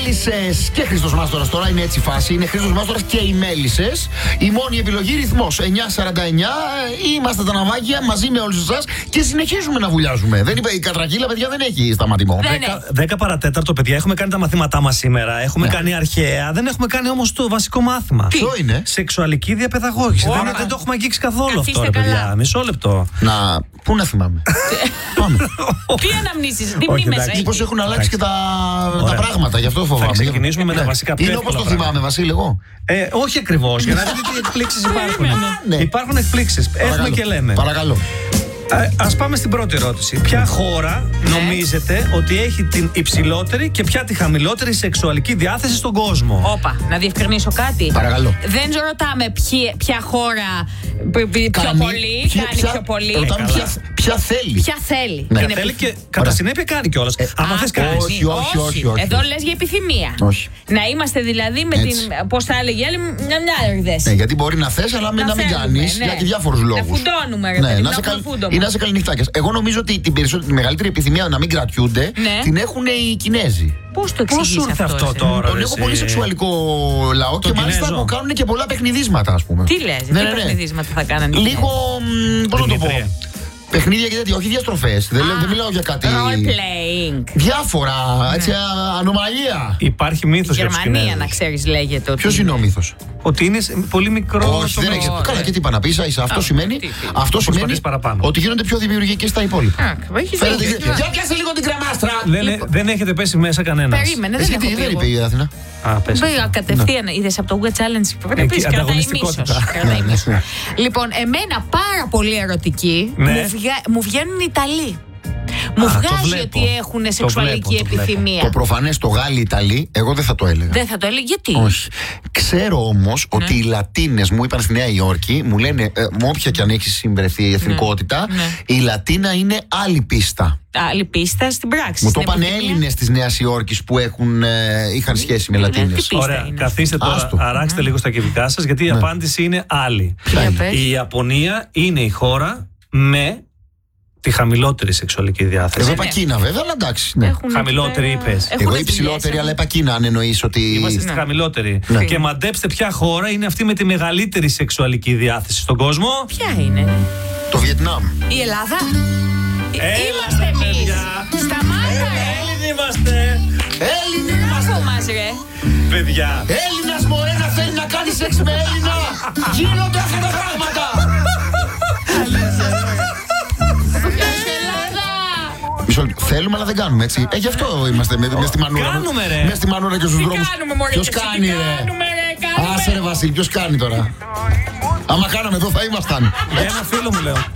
Μέλισσες και Χρήστος Μάστορας. Τώρα είναι έτσι η φάση. Είναι Χρήστος Μάστορας και οι Μέλισσες. Η μόνη επιλογή ρυθμός 9:49. Είμαστε τα ναυάγια μαζί με όλους εσάς και συνεχίζουμε να βουλιάζουμε. Δεν είπε, η Κατρακύλα, παιδιά, δεν έχει σταματημό. 10 παρατέταρτο, παιδιά, έχουμε κάνει τα μαθήματά μας σήμερα. Έχουμε κάνει αρχαία. Δεν έχουμε κάνει όμως το βασικό μάθημα. Ποιο είναι? Σεξουαλική διαπαιδαγώγηση. Δεν το έχουμε αγγίξει καθόλου αυτό, ρε παιδιά. Μισό λεπτό. Πού να θυμάμαι. Πάμε. Τι αναμνήσεις, τι μνήμες έχεις. Μήπως έχουν αλλάξει και τα πράγματα, γι' αυτό φοβάμαι. Θα ξεκινήσουμε με τα βασικά πιο είναι όπως το θυμάμαι, Βασίλη, εγώ. Όχι ακριβώς, για να δείτε τι εκπλήξεις υπάρχουν. Υπάρχουν εκπλήξεις. Έχουμε και λέμε. Παρακαλώ. Ας πάμε στην πρώτη ερώτηση. Ποια χώρα νομίζετε ότι έχει την υψηλότερη και ποια τη χαμηλότερη σεξουαλική διάθεση στον κόσμο? Όπα, να διευκρινίσω κάτι. Παρακαλώ. Δεν ρωτάμε ποια χώρα πιο πολύ, κάνει πιο πολύ. Ρωτάμε ποια θέλει. Ποια θέλει. Ναι. Θέλει και κατά συνέπεια κάνει κιόλας. Άμα θες κάνεις. Όχι. Εδώ λες για επιθυμία. Όχι. Να είμαστε δηλαδή με την. Πώς θα έλεγε άλλη, μια. Ναι, γιατί μπορεί να θες, αλλά να μην κάνεις για διάφορους λόγους. Να φουντώνουμε, ρε ναι, παιδί, ή να σε καληνυχτάκιας. Εγώ νομίζω ότι τη μεγαλύτερη επιθυμία να μην κρατιούνται την έχουν οι Κινέζοι. Πώς το εξηγείς αυτό τώρα? Τον έχω πολύ σεξουαλικό λαό και μάλιστα μου κάνουν και πολλά παιχνιδίσματα, ας πούμε. Τι λες, τι παιχνιδίσματα θα κάνανε? Λίγο, πώς να το πω. Παιχνίδια και τέτοια, όχι διαστροφές. Δεν μιλάω για κάτι. Role playing. Διάφορα, έτσι, ανομαλία. Υπάρχει μύθος για τους Κινέζους. Γερμανία, να ξέρεις, λέγεται. Ποιος είναι ο μύθος? Ότι είναι πολύ μικρό. Όχι, δεν έχει. Καλά, και τι είπα να πεις, αυτό σημαίνει ότι γίνονται πιο δημιουργικές τα υπόλοιπα. Για πιάσε λίγο την κρεμάστρα. Δεν έχετε πέσει μέσα κανένας. Περίμενε, δεν έχω πει. Δεν είπε η Αθηνά. Κατευθείαν, είδες από το Web Challenge. Πρέπει να πεις κρατάει μίσος. Λοιπόν, εμένα πάρα πολύ ερωτική μου βγαίνουν οι Ιταλοί. Μου βγάζει ότι έχουν σεξουαλική επιθυμία. Το προφανές το Γάλλοι Ιταλοί, εγώ δεν θα το έλεγα. Δεν θα το έλεγα, γιατί? Όχι. Ξέρω όμως ότι οι Λατίνες μου είπαν στη Νέα Υόρκη, μου λένε, με όποια και αν έχει συμβρεθεί η εθνικότητα, η Λατίνα είναι άλλη πίστα. Άλλη πίστα στην πράξη. Μου το είπαν Έλληνες της Νέας Υόρκης που είχαν σχέση με Λατίνες. Ωραία, καθίστε τώρα, αράξτε λίγο στα κυβικά σας, γιατί η απάντηση είναι άλλη. Η Ιαπωνία είναι η χώρα με τη χαμηλότερη σεξουαλική διάθεση. Εγώ είπα Κίνα, βέβαια, αλλά εντάξει. Ναι. Χαμηλότερη είπες. Εγώ υψηλότερη, αλλά είπα Κίνα, αν εννοείς ότι. Είμαστε στη χαμηλότερη. Και μαντέψτε ποια χώρα είναι αυτή με τη μεγαλύτερη σεξουαλική διάθεση στον κόσμο. Ποια είναι? Το Βιετνάμ. Η Ελλάδα. Είμαστε εμείς. Σταμάτα. Έλληνοι είμαστε. Έλληνοι είμαστε. Μας, ρε. Παιδιά. Έλληνας μωρέ να θέλει να κάνει σεξ με Έλληνα. Γίνονται αυτά τα πράγματα. Θέλουμε, αλλά δεν κάνουμε, έτσι. Γι' αυτό είμαστε με στη μανούρα. Κάνουμε, ρε. Με στη μανούρα και στους δρόμους. Ποιος κάνει, ρε? Άσε, ρε Βασίλη, ποιος κάνει τώρα? Άμα κάναμε εδώ θα ήμασταν. Για ένα φίλο μου λέω.